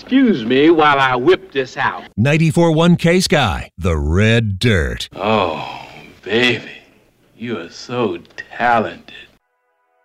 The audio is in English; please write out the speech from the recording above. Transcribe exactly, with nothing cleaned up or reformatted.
excuse me while I whip this out. ninety-four point one K-Sky, the Red Dirt. Oh, baby, you are so talented.